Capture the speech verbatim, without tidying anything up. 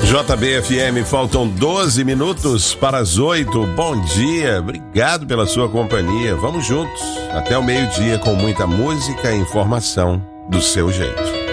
J B F M, faltam doze minutos para as oito. Bom dia, obrigado pela sua companhia. Vamos juntos até o meio-dia com muita música e informação do seu jeito.